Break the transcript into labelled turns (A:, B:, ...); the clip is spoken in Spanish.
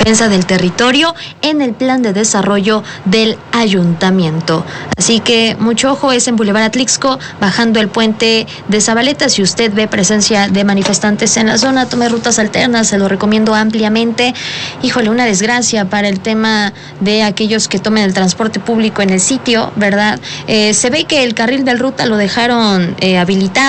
A: defensa del territorio en el plan de desarrollo del ayuntamiento. Así que mucho ojo, es en Boulevard Atlixco, bajando el puente de Zabaleta. Si usted ve presencia de manifestantes en la zona, tome rutas alternas, se lo recomiendo ampliamente. Híjole, una desgracia para el tema de aquellos que tomen el transporte público en el sitio, ¿verdad? Se ve que el carril de ruta lo dejaron habilitado.